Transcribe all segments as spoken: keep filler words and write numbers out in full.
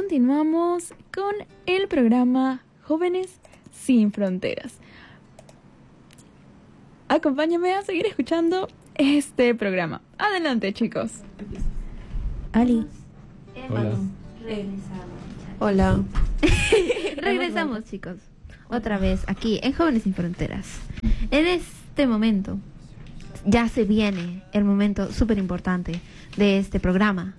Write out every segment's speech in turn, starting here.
continuamos con el programa Jóvenes Sin Fronteras. Acompáñame a seguir escuchando este programa. Adelante, chicos. Ali. Hola. Hola. Regresamos, chicos. Otra vez aquí en Jóvenes Sin Fronteras. En este momento ya se viene el momento súper importante de este programa.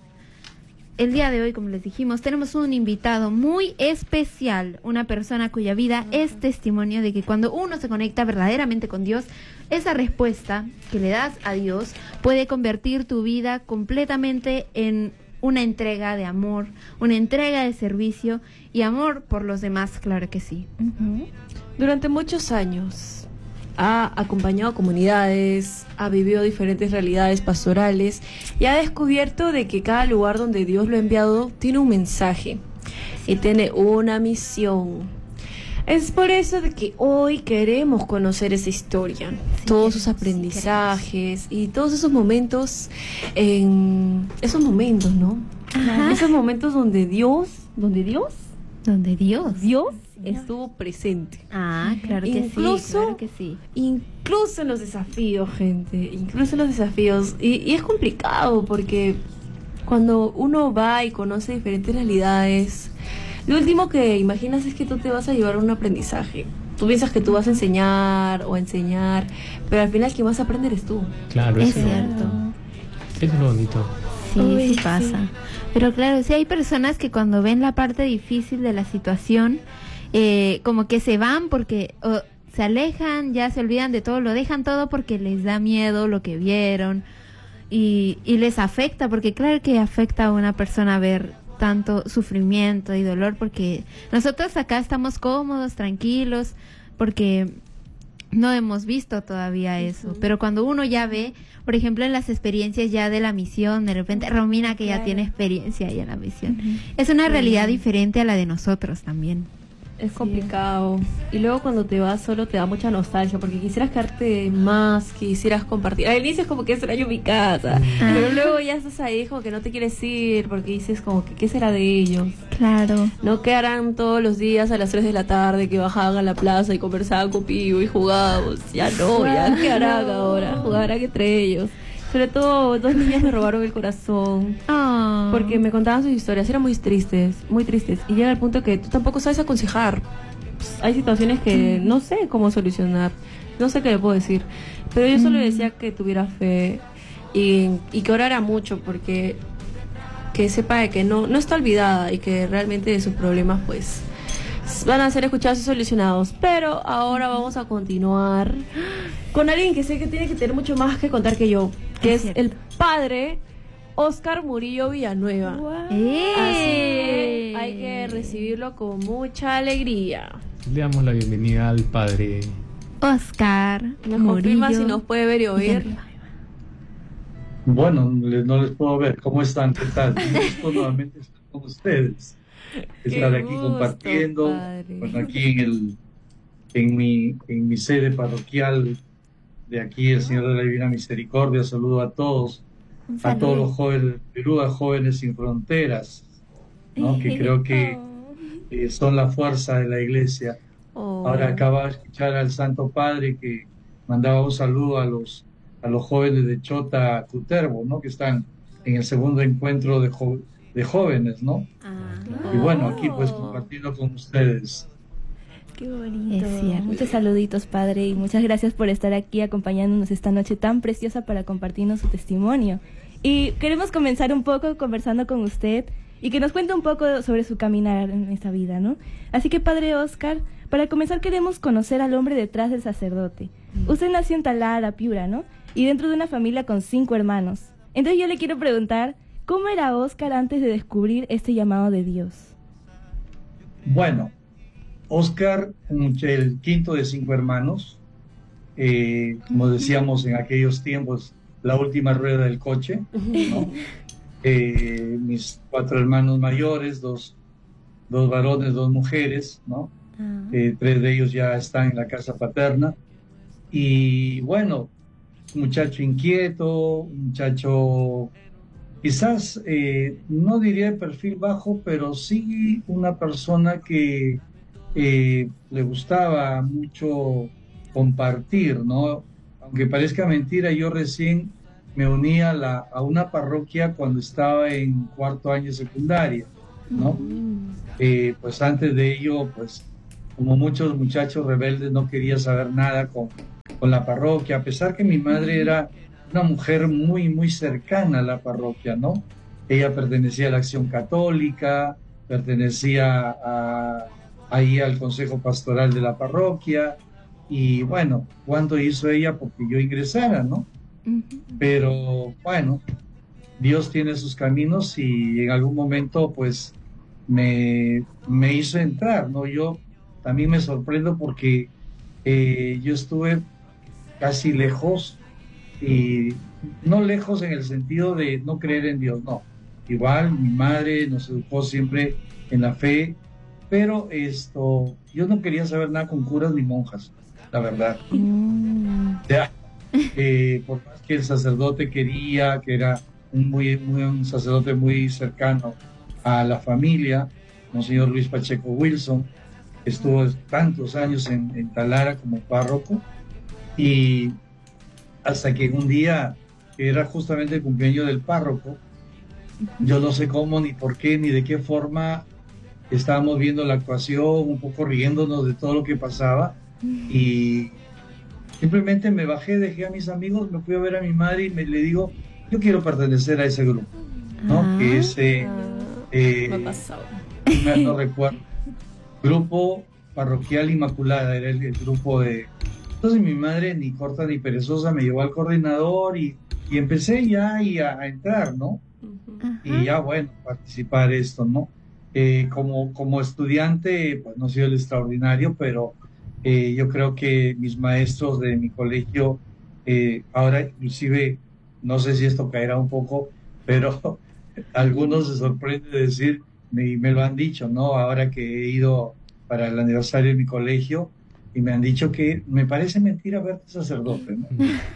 El día de hoy, como les dijimos, tenemos un invitado muy especial, una persona cuya vida es testimonio de que cuando uno se conecta verdaderamente con Dios, esa respuesta que le das a Dios puede convertir tu vida completamente en una entrega de amor, una entrega de servicio y amor por los demás, claro que sí. Uh-huh. Durante muchos años ha acompañado comunidades, ha vivido diferentes realidades pastorales y ha descubierto de que cada lugar donde Dios lo ha enviado tiene un mensaje y tiene una misión. Es por eso de que hoy queremos conocer esa historia, sí, todos sus aprendizajes sí, y todos esos momentos, en esos momentos, ¿no? Ajá. Esos momentos donde Dios, donde Dios, donde Dios, Dios estuvo presente. Ah, claro que incluso, sí, claro que sí. Incluso en los desafíos, gente, incluso en los desafíos. Y, y es complicado porque cuando uno va y conoce diferentes realidades, lo último que imaginas es que tú te vas a llevar un aprendizaje. Tú piensas que tú vas a enseñar o a enseñar, pero al final quien vas a aprender es tú. Claro, es, es cierto. Eso es lo bonito. Sí, Uy, sí pasa. Sí. Pero claro, sí hay personas que cuando ven la parte difícil de la situación, eh, como que se van porque o se alejan, ya se olvidan de todo, lo dejan todo porque les da miedo lo que vieron y, y les afecta, porque claro que afecta a una persona ver tanto sufrimiento y dolor, porque nosotros acá estamos cómodos, tranquilos, porque no hemos visto todavía eso, uh-huh. Pero cuando uno ya ve, por ejemplo, en las experiencias ya de la misión, de repente Romina que ya tiene experiencia ya en la misión, uh-huh. Es una realidad uh-huh. diferente a la de nosotros también. Es complicado. Y luego cuando te vas solo te da mucha nostalgia porque quisieras quedarte más, quisieras compartir. Al inicio es como que extraño mi casa, ah. pero luego ya estás ahí como que no te quieres ir porque dices como que ¿qué será de ellos? Claro. No quedarán todos los días a las tres de la tarde que bajaban a la plaza y conversaban conmigo y jugábamos. Ya no, ya qué harán ahora, jugarán entre ellos. Sobre todo, dos niñas me robaron el corazón. Oh. Porque me contaban sus historias, eran muy tristes, muy tristes. Y llega el punto que tú tampoco sabes aconsejar. Pues, hay situaciones que no sé cómo solucionar. No sé qué le puedo decir. Pero yo solo decía que tuviera fe y, y que orara mucho, porque que sepa de que no, no está olvidada y que realmente de sus problemas, pues, van a ser escuchados y solucionados. Pero ahora vamos a continuar con alguien que sé que tiene que tener mucho más que contar que yo, que es, es el padre Óscar Murillo Villanueva. Wow. Así que hay que recibirlo con mucha alegría. Le damos la bienvenida al padre Óscar Nos Murillo confirma si nos puede ver y oír. Bueno, no les puedo ver. ¿Cómo están? ¿Qué tal? Un gusto nuevamente estar con ustedes. Estar aquí gusto, compartiendo, padre. Bueno, aquí en el en mi en mi sede parroquial de aquí, el Señor de la Divina Misericordia. Saludo a todos, a todos los jóvenes, Perú, a Jóvenes Sin Fronteras, ¿no? Que creo que eh, son la fuerza de la Iglesia. Oh. Ahora acaba de escuchar al Santo Padre que mandaba un saludo a los a los jóvenes de Chota Cutervo, ¿no? Que están en el segundo encuentro de, jo de jóvenes, ¿no? Ah. Y bueno, aquí pues compartiendo con ustedes. Qué bonito. Muchos saluditos, padre, y muchas gracias por estar aquí acompañándonos esta noche tan preciosa para compartirnos su testimonio. Y queremos comenzar un poco conversando con usted y que nos cuente un poco sobre su caminar en esta vida, ¿no? Así que, padre Óscar, para comenzar queremos conocer al hombre detrás del sacerdote. Mm. Usted nació en Talara, Piura, ¿no? Y dentro de una familia con cinco hermanos. Entonces yo le quiero preguntar, ¿cómo era Óscar antes de descubrir este llamado de Dios? Bueno, Óscar, el quinto de cinco hermanos, eh, como decíamos en aquellos tiempos, la última rueda del coche, ¿no? Eh, mis cuatro hermanos mayores, dos, dos varones, dos mujeres, ¿no? Eh, tres de ellos ya están en la casa paterna. Y bueno, un muchacho inquieto, un muchacho quizás, eh, no diría de perfil bajo, pero sí una persona que eh, le gustaba mucho compartir, ¿no? Aunque parezca mentira, yo recién me uní a, la, a una parroquia cuando estaba en cuarto año de secundaria, ¿no? Eh, pues antes de ello, pues como muchos muchachos rebeldes no quería saber nada con, con la parroquia, a pesar que mi madre era una mujer muy, muy cercana a la parroquia, ¿no? Ella pertenecía a la Acción Católica, pertenecía a, ahí al Consejo Pastoral de la parroquia, y bueno, ¿cuánto hizo ella porque yo ingresara, no? Pero bueno, Dios tiene sus caminos y en algún momento pues me, me hizo entrar, ¿no? Yo también me sorprendo porque eh, yo estuve casi lejos, y no lejos en el sentido de no creer en Dios, no. Igual mi madre nos educó siempre en la fe, pero esto, yo no quería saber nada con curas ni monjas, la verdad. Mm. Ya, eh, por más que el sacerdote quería, que era un, muy, muy, un sacerdote muy cercano a la familia, Monseñor Luis Pacheco Wilson, estuvo tantos años en, en Talara como párroco, y hasta que un día, que era justamente el cumpleaños del párroco, yo no sé cómo, ni por qué, ni de qué forma, estábamos viendo la actuación, un poco riéndonos de todo lo que pasaba, y simplemente me bajé, dejé a mis amigos, me fui a ver a mi madre y me le digo, yo quiero pertenecer a ese grupo, ¿no? Ah, que ese, eh, me ha pasado. No, no recuerdo, Grupo Parroquial Inmaculada, era el, el grupo de... Entonces mi madre, ni corta ni perezosa, me llevó al coordinador y, y empecé ya y a, a entrar, ¿no? Uh-huh. Y ya, bueno, participar esto, ¿no? Eh, como, como estudiante, pues no soy el extraordinario, pero eh, yo creo que mis maestros de mi colegio, eh, ahora inclusive, no sé si esto caerá un poco, pero algunos se sorprenden de decir, y me lo han dicho, ¿no? Ahora que he ido para el aniversario de mi colegio, y me han dicho que me parece mentira verte sacerdote, ¿no?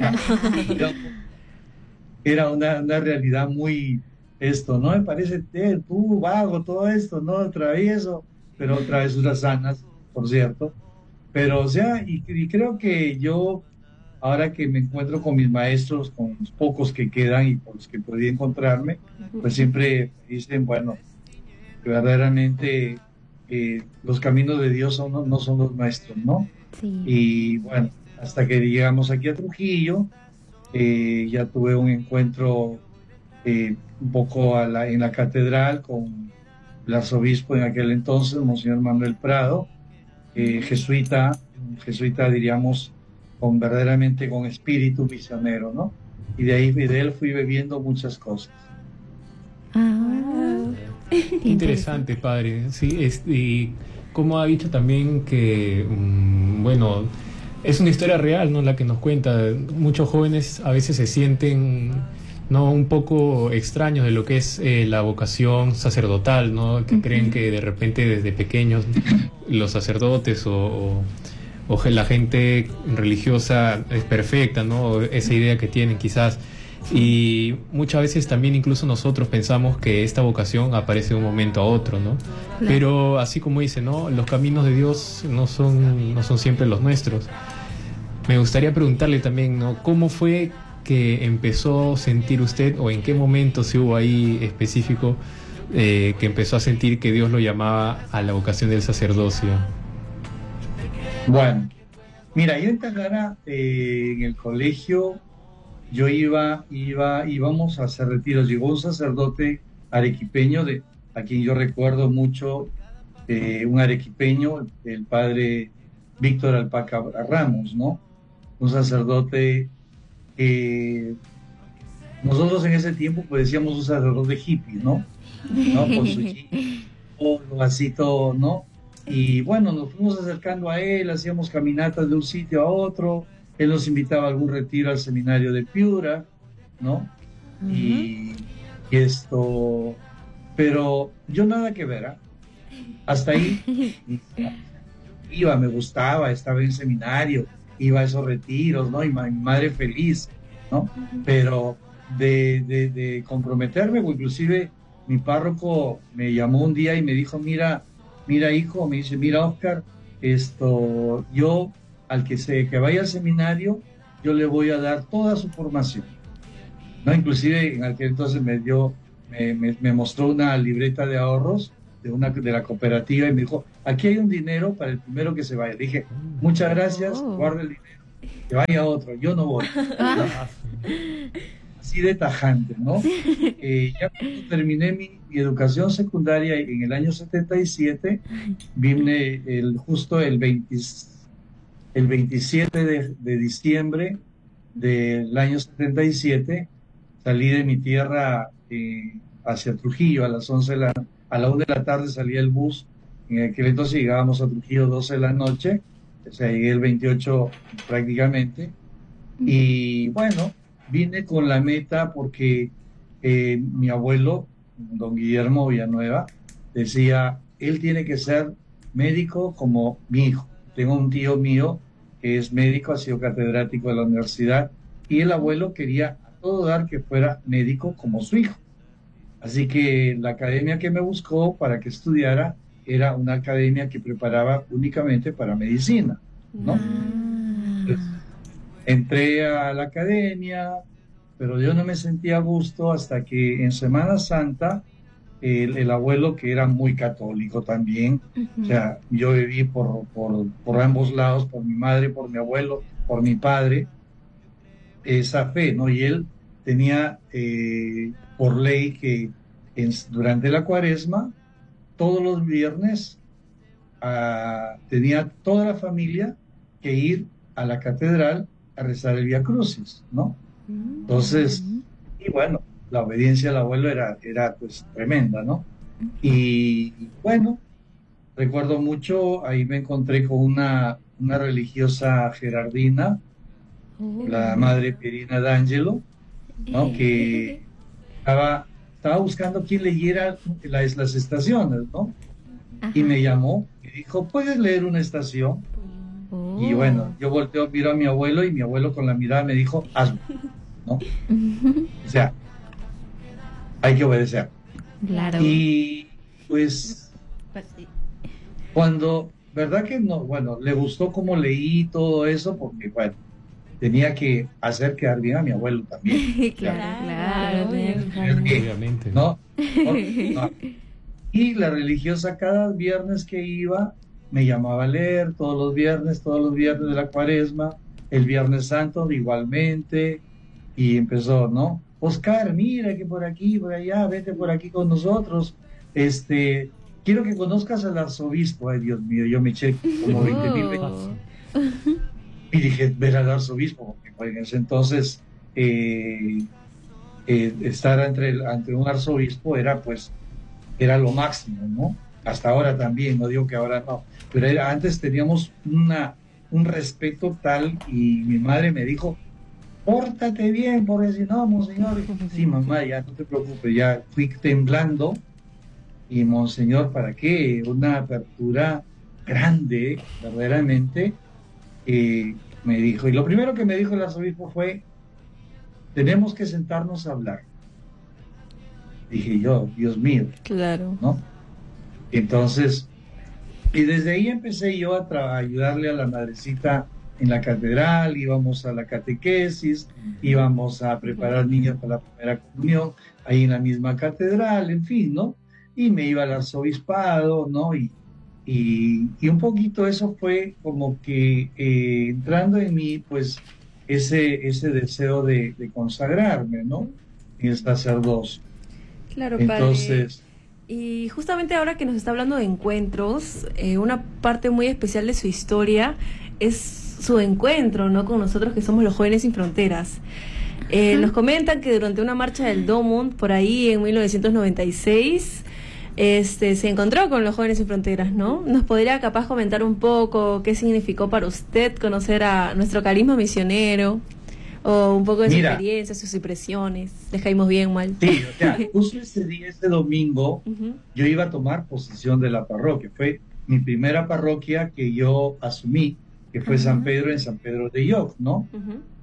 Era una, una realidad muy esto, ¿no? Me parece, eh, tú vago, todo esto, ¿no? Travieso, pero travesuras sanas, por cierto. Pero, o sea, y, y creo que yo, ahora que me encuentro con mis maestros, con los pocos que quedan y con los que podía encontrarme, pues siempre dicen, bueno, que verdaderamente... Eh, los caminos de Dios son, no, no son los nuestros, ¿no? Sí. Y bueno, hasta que llegamos aquí a Trujillo, eh, ya tuve un encuentro eh, un poco a la, en la catedral con el arzobispo en aquel entonces, Monseñor Manuel Prado, eh, jesuita, jesuita diríamos, con verdaderamente con espíritu misionero, ¿no? Y de ahí de él fui bebiendo muchas cosas. Ah. Interesante, padre. Sí, es, y como ha dicho también que, um, bueno, es una historia real, ¿no? La que nos cuenta. Muchos jóvenes a veces se sienten, ¿no? Un poco extraños de lo que es eh, la vocación sacerdotal, ¿no? Que uh-huh. creen que de repente desde pequeños los sacerdotes o, o, o la gente religiosa es perfecta, ¿no? Esa idea que tienen quizás. Y muchas veces también incluso nosotros pensamos que esta vocación aparece de un momento a otro, ¿no? Claro. Pero así como dice, ¿no? Los caminos de Dios no son, no son siempre los nuestros. Me gustaría preguntarle también, ¿no? ¿Cómo fue que empezó a sentir usted, o en qué momento si hubo ahí específico, eh, que empezó a sentir que Dios lo llamaba a la vocación del sacerdocio? Bueno, mira, yo en Talara, eh, en el colegio... Yo iba, iba, íbamos a hacer retiros. Llegó un sacerdote arequipeño, de, a quien yo recuerdo mucho, eh, un arequipeño, el padre Víctor Alpaca Ramos, ¿no? Un sacerdote que eh, nosotros en ese tiempo pues decíamos un sacerdote hippie, ¿no? ¿No? Con su hippie, así todo, ¿no? Y bueno, nos fuimos acercando a él, hacíamos caminatas de un sitio a otro. Él nos invitaba a algún retiro al seminario de Piura, ¿no? Uh-huh. Y, y esto, pero yo nada que ver, ¿eh? Hasta ahí iba, me gustaba, estaba en seminario, iba a esos retiros, ¿no? Y mi madre feliz, ¿no? Pero de, de, de comprometerme, o inclusive mi párroco me llamó un día y me dijo, mira, mira hijo, me dice, mira Oscar, esto, yo al que se que vaya al seminario, yo le voy a dar toda su formación, ¿no? Inclusive en aquel entonces me dio, me, me, me mostró una libreta de ahorros de una de la cooperativa y me dijo, aquí hay un dinero para el primero que se vaya. Le dije, muchas gracias, Oh. guarda el dinero, que vaya otro, yo no voy. Así de tajante, ¿no? Eh, ya cuando terminé mi, mi educación secundaria en el año setenta y siete, vine el, justo el, veinte, el veintisiete de, de diciembre del año setenta y siete, salí de mi tierra eh, hacia Trujillo a las once de la, a la una de la tarde salía el bus, en aquel entonces llegábamos a Trujillo doce de la noche, o sea, llegué el veintiocho prácticamente, y bueno, vine con la meta porque eh, mi abuelo, don Guillermo Villanueva, decía, él tiene que ser médico como mi hijo. Tengo un tío mío que es médico, ha sido catedrático de la universidad, y el abuelo quería a todo dar que fuera médico como su hijo. Así que la academia que me buscó para que estudiara era una academia que preparaba únicamente para medicina, ¿no? Entonces, entré a la academia, pero yo no me sentía a gusto hasta que en Semana Santa el, el abuelo, que era muy católico también, uh-huh. o sea, yo viví por, por, por ambos lados, por mi madre, por mi abuelo, por mi padre, esa fe, ¿no? Y él tenía eh, por ley que en, durante la Cuaresma, todos los viernes, uh, tenía toda la familia que ir a la catedral a rezar el Vía Crucis, ¿no? Entonces, y bueno, la obediencia al abuelo era, era pues tremenda, ¿no? Y, y bueno, recuerdo mucho, ahí me encontré con una, una religiosa gerardina, oh. la madre Pierina D'Angelo, ¿no? Que estaba, estaba buscando quién leyera las, las estaciones, ¿no? Ajá. Y me llamó y dijo, ¿puedes leer una estación? Oh. Y bueno, yo volteo, miro a mi abuelo y mi abuelo con la mirada me dijo, hazlo, ¿no? O sea, hay que obedecer. Claro. Y pues, cuando, ¿verdad que no? Bueno, le gustó cómo leí todo eso porque, bueno, tenía que hacer quedar bien a mi abuelo también. Claro, claro, claro. Obviamente. ¿No? No. Y la religiosa cada viernes que iba me llamaba a leer todos los viernes, todos los viernes de la Cuaresma, el Viernes Santo igualmente, y empezó, ¿no? Oscar, mira que por aquí, por allá, vete por aquí con nosotros, este, quiero que conozcas al arzobispo. Ay, Dios mío, yo me eché como veinte mil veces. Y dije, ver al arzobispo, porque en ese entonces eh, eh, estar entre, ante un arzobispo era pues, era lo máximo, ¿no? Hasta ahora también, no digo que ahora no, pero era, antes teníamos una, un respeto tal, y mi madre me dijo, pórtate bien, porque si no, monseñor, sí, mamá, ya no te preocupes, ya fui temblando, y monseñor, ¿para qué? Una apertura grande, verdaderamente, eh, me dijo, y lo primero que me dijo el arzobispo fue, tenemos que sentarnos a hablar. Dije yo, Dios mío, claro, ¿no? Entonces, y desde ahí empecé yo a, tra- a ayudarle a la madrecita en la catedral, íbamos a la catequesis, íbamos a preparar niños para la primera comunión, ahí en la misma catedral, en fin, ¿no? Y me iba al arzobispado, ¿no? Y, y, y un poquito eso fue como que eh, entrando en mí, pues, ese, ese deseo de, de consagrarme, ¿no? En el sacerdocio. Claro, Entonces... padre. Y justamente ahora que nos está hablando de encuentros, eh, una parte muy especial de su historia es su encuentro, ¿no? Con nosotros que somos los Jóvenes Sin Fronteras. Eh, nos comentan que durante una marcha del Domund, por ahí en mil novecientos noventa y seis, este, se encontró con los Jóvenes Sin Fronteras, ¿no? ¿Nos podría capaz comentar un poco qué significó para usted conocer a nuestro carisma misionero? O un poco de su Mira, experiencia, sus impresiones. Les caímos bien, mal. Sí, o sea, justo ese día, ese domingo, uh-huh. yo iba a tomar posesión de la parroquia. Fue mi primera parroquia que yo asumí, que fue uh-huh. San Pedro, en San Pedro de Yoc, ¿no? Uh-huh.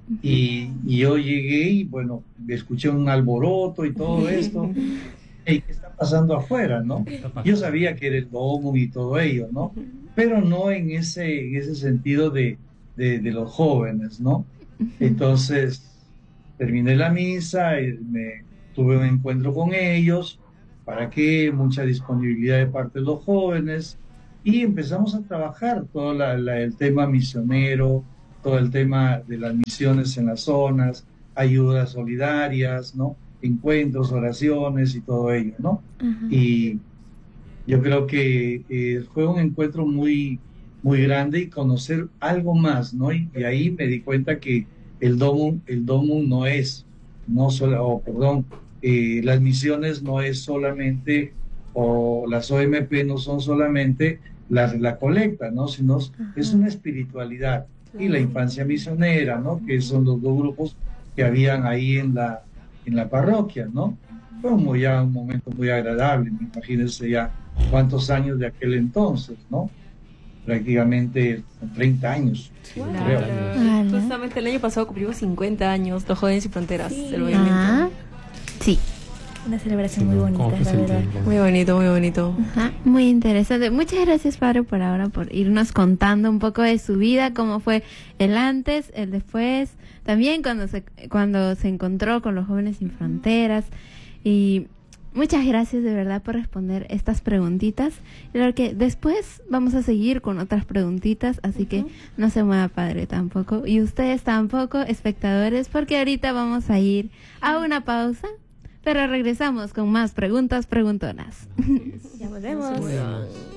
Y, y yo llegué y bueno, escuché un alboroto y todo esto. ¿Y qué está pasando afuera, no? Yo sabía que era el domo y todo ello, ¿no? Pero no en ese, en ese sentido de, de, de los jóvenes, ¿no? Entonces, terminé la misa, y me, tuve un encuentro con ellos, para que mucha disponibilidad de parte de los jóvenes, y empezamos a trabajar todo la, la, el tema misionero, todo el tema de las misiones en las zonas, ayudas solidarias, ¿no? Encuentros, oraciones y todo ello, ¿no? Uh-huh. Y yo creo que eh, fue un encuentro muy, muy grande y conocer algo más, ¿no? Y, y ahí me di cuenta que el domo, el domo no es, no solo, oh, perdón, eh, las misiones no es solamente, o las O M P no son solamente la, la colecta, ¿no? Sino uh-huh. es una espiritualidad. Y la infancia misionera, ¿no? Que son los dos grupos que habían ahí en la, en la parroquia, ¿no? Fue muy, ya un momento muy agradable, imagínense ya cuántos años de aquel entonces, ¿no? Prácticamente treinta años. Wow. Creo. Claro. Justamente el año pasado cumplimos cincuenta años, los Jóvenes Sin Fronteras, sí. del movimiento. Ah, sí. Una celebración muy bonita, la verdad. Muy bonito, muy bonito. Ajá, muy interesante. Muchas gracias, padre, por ahora, por irnos contando un poco de su vida, cómo fue el antes, el después, también cuando se cuando se encontró con los Jóvenes Sin Fronteras. Y muchas gracias de verdad por responder estas preguntitas. Claro que después vamos a seguir con otras preguntitas, así uh-huh. que no se mueva, padre, tampoco. Y ustedes tampoco, espectadores, porque ahorita vamos a ir a una pausa. Pero regresamos con más preguntas preguntonas. Ya volvemos.